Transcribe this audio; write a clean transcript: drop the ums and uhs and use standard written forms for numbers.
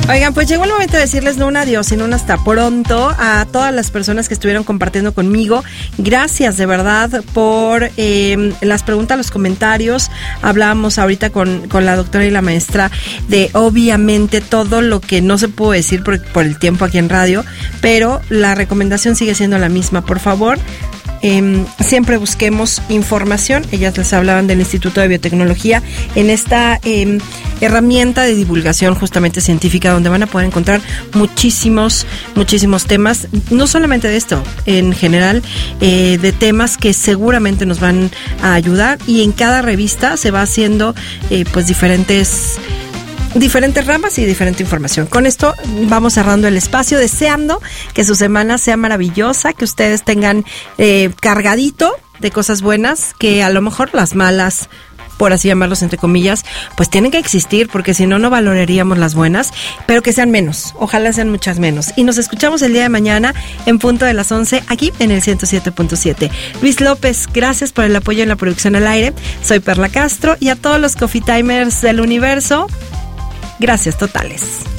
Oigan, pues llegó el momento de decirles no un adiós, sino un hasta pronto a todas las personas que estuvieron compartiendo conmigo. Gracias de verdad por las preguntas, los comentarios. Hablábamos ahorita con la doctora y la maestra de obviamente todo lo que no se pudo decir por el tiempo aquí en radio, pero la recomendación sigue siendo la misma. Por favor, siempre busquemos información. Ellas les hablaban del Instituto de Biotecnología en esta herramienta de divulgación justamente científica, donde van a poder encontrar muchísimos temas, no solamente de esto, en general, de temas que seguramente nos van a ayudar, y en cada revista se va haciendo pues diferentes ramas y diferente información. Con esto vamos cerrando el espacio, deseando que su semana sea maravillosa, que ustedes tengan cargadito de cosas buenas, que a lo mejor las malas, por así llamarlos entre comillas, pues tienen que existir, porque si no, no valoraríamos las buenas, pero que sean menos, ojalá sean muchas menos. Y nos escuchamos el día de mañana en punto de las 11, aquí en el 107.7. Luis López, gracias por el apoyo en la producción al aire. Soy Perla Castro, y a todos los Coffee Timers del universo, gracias totales.